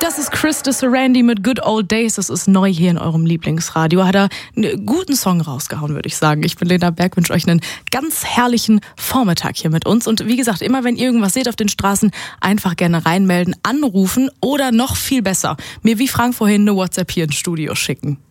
Das ist Chris de Sarandi mit Good Old Days. Das ist neu hier in eurem Lieblingsradio. Hat er einen guten Song rausgehauen, würde ich sagen. Ich bin Lena Berg, wünsche euch einen ganz herrlichen Vormittag hier mit uns. Und wie gesagt, immer wenn ihr irgendwas seht auf den Straßen, einfach gerne reinmelden, anrufen oder noch viel besser, mir wie Frank vorhin eine WhatsApp hier ins Studio schicken.